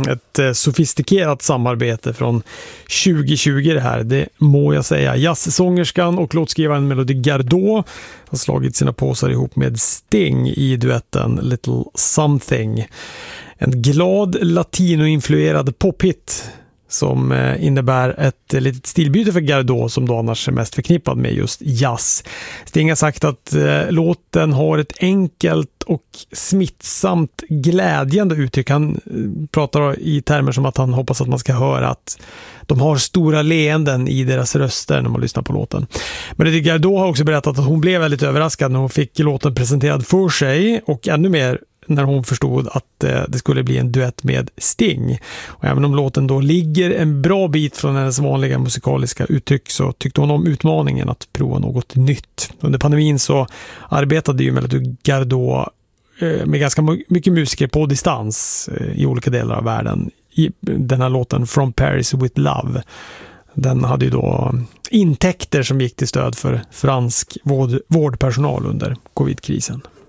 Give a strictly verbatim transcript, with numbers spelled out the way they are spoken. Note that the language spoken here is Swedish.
Ett eh, sofistikerat samarbete från tjugo tjugo det här, det må jag säga. Jazzsångerskan och låtskrivaren Melody Gardot har slagit sina påsar ihop med Sting i duetten Little Something. En glad latinoinfluerad pophit som innebär ett litet stilbyte för Gardot som då annars är mest förknippad med just jazz. Sting har sagt att eh, låten har ett enkelt och smittsamt glädjande uttryck. Han eh, pratar i termer som att han hoppas att man ska höra att de har stora leenden i deras röster när man lyssnar på låten. Men det Gardot har också berättat att hon blev väldigt överraskad när hon fick låten presenterad för sig och ännu mer när hon förstod att eh, det skulle bli en duett med Sting. Och även om låten då ligger en bra bit från hennes vanliga musikaliska uttryck så tyckte hon om utmaningen att prova något nytt. Under pandemin så arbetade ju Melody Gardot eh, med ganska mycket musiker på distans eh, i olika delar av världen. I den här låten From Paris with Love. Den hade ju då intäkter som gick till stöd för fransk vård- vårdpersonal under covidkrisen.